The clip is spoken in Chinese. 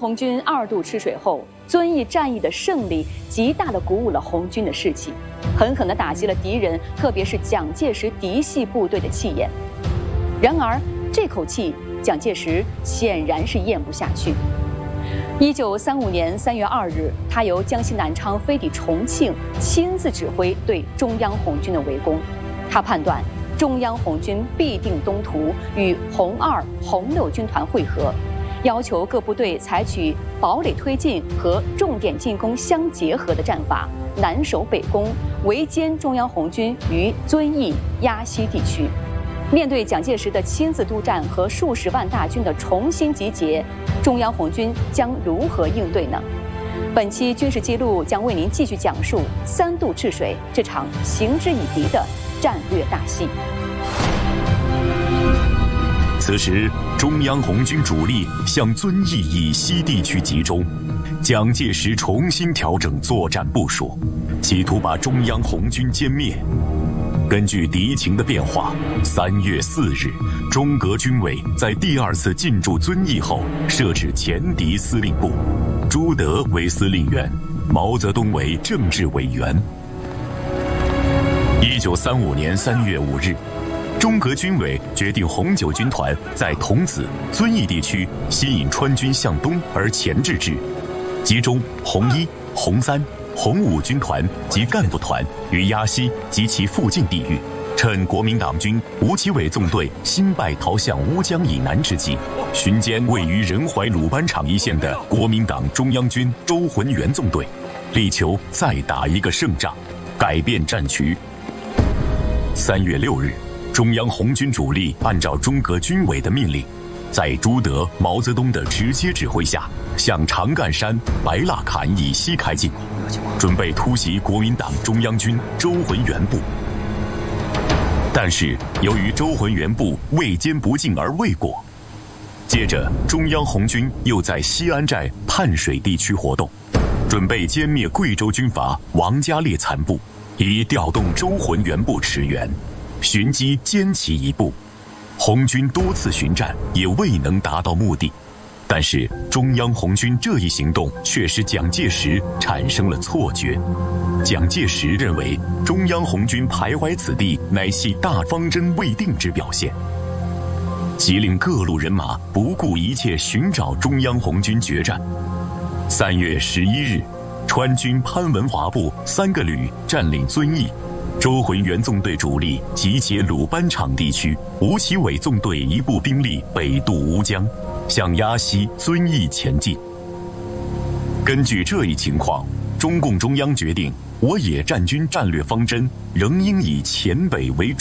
红军2度吃水后，遵义战役的胜利极大地鼓舞了红军的士气，狠狠地打击了敌人，特别是蒋介石嫡系部队的气焰。然而，这口气蒋介石显然是咽不下去。1935年3月2日，他由江西南昌飞抵重庆，亲自指挥对中央红军的围攻。他判断中央红军必定东突，与红2、红6军团会合，要求各部队采取堡垒推进和重点进攻相结合的战法，南守北攻，围歼中央红军于遵义、鸭溪地区。面对蒋介石的亲自督战和数十万大军的重新集结，中央红军将如何应对呢？本期军事记录将为您继续讲述3渡赤水这场行之以敌的战略大戏。 此时，中央红军主力向遵义以西地区集中，蒋介石重新调整作战部署，企图把中央红军歼灭。根据敌情的变化，3月4日，中革军委在第2次进驻遵义后，设置前敌司令部，朱德为司令员，毛泽东为政治委员。1935年3月5日，中革军委决定红9军团在桐梓、遵义地区吸引川军向东而钳制之，集中红1、红3、红5军团及干部团于鸭溪及其附近地域，趁国民党军吴奇伟纵队新败逃向乌江以南之际，巡歼位于仁怀鲁班场一线的国民党中央军周浑元纵队，力求再打一个胜仗，改变战局。3月6日，中央红军主力按照中革军委的命令，在朱德、毛泽东的直接指挥下，向长干山、白蜡坎以西开进，准备突袭国民党中央军周浑元部。但是由于周浑元部未歼不进而未果，接着中央红军又在西安寨泮水地区活动，准备歼灭贵州军阀王家烈残部，以调动周浑元部驰援，寻机歼其一部。红军多次巡战也未能达到目的，但是中央红军这一行动却使蒋介石产生了错觉。蒋介石认为中央红军徘徊此地乃系大方针未定之表现，即令各路人马不顾一切寻找中央红军决战。3月11日，川军潘文华部3个旅占领遵义，周浑元纵队主力集结鲁班场地区，吴奇伟纵队一部兵力北渡乌江，向鸭溪、遵义前进。根据这一情况，中共中央决定，我野战军战略方针仍应以黔北为